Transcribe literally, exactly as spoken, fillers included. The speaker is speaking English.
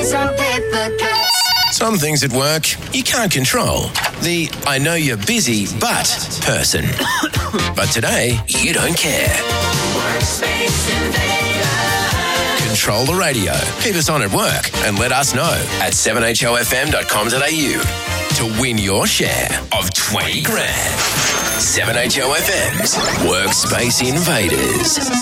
Some paper cuts. Some things at work you can't control. The I know you're busy, but person. But today, you don't care. Workspace Invader. Control the radio. Keep us on at work and let us know at seven h o f m dot com dot a u to win your share of twenty grand. seven H O F M's Workspace Invaders.